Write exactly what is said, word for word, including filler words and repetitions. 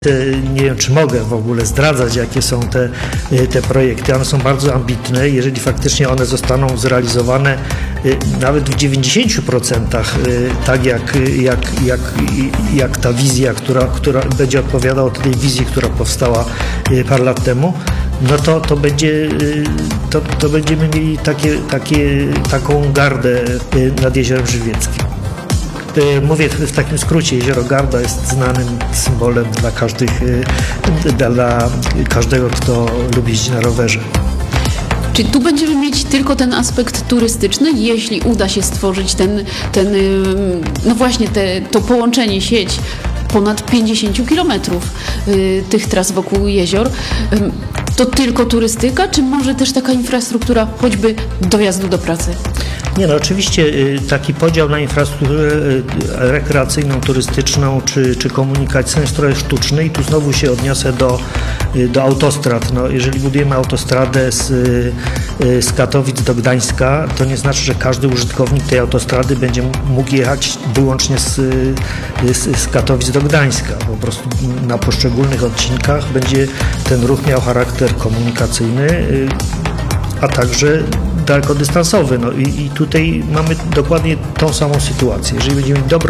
Nie wiem, czy mogę w ogóle zdradzać, jakie są te, te projekty. One są bardzo ambitne. Jeżeli faktycznie one zostaną zrealizowane nawet w dziewięćdziesięciu procentach, tak jak, jak, jak, jak ta wizja, która, która będzie odpowiadała tej wizji, która powstała parę lat temu, no to, to, będzie, to, to będziemy mieli takie, takie, taką gardę nad Jeziorem Żywieckim. Mówię w takim skrócie, jezioro Garda jest znanym symbolem dla, każdych, dla każdego, kto lubi jeździć na rowerze. Czy tu będziemy mieć tylko ten aspekt turystyczny, jeśli uda się stworzyć ten, ten no właśnie te, to połączenie, sieć ponad pięćdziesięciu kilometrów y, tych tras wokół jezior, y, to tylko turystyka, czy może też taka infrastruktura choćby dojazdu do pracy? Nie no, oczywiście taki podział na infrastrukturę rekreacyjną, turystyczną czy, czy komunikacyjną jest trochę sztuczny i tu znowu się odniosę do, do autostrad. No, jeżeli budujemy autostradę z, z Katowic do Gdańska, to nie znaczy, że każdy użytkownik tej autostrady będzie mógł jechać wyłącznie z, z, z Katowic do Gdańska. Po prostu na poszczególnych odcinkach będzie ten ruch miał charakter komunikacyjny, a także dalekodystansowy. No i, i tutaj mamy dokładnie tą samą sytuację. Jeżeli będziemy mieć dobrą